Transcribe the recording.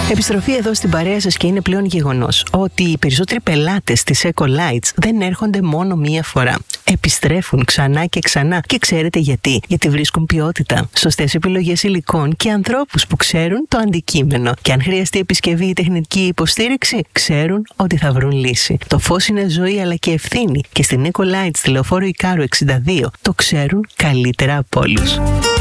Επιστροφή εδώ στην παρέα σας και είναι πλέον γεγονός ότι οι περισσότεροι πελάτες της Ecolites δεν έρχονται μόνο μία φορά. Επιστρέφουν ξανά και ξανά. Και ξέρετε γιατί? Γιατί βρίσκουν ποιότητα, σωστές επιλογές υλικών και ανθρώπους που ξέρουν το αντικείμενο. Και αν χρειαστεί επισκευή ή τεχνική υποστήριξη, ξέρουν ότι θα βρουν λύση. Το φως είναι ζωή αλλά και ευθύνη. Και στην Ecolites στη Λεωφόρο Ικάρου 62 το ξέρουν καλύτερα από όλους.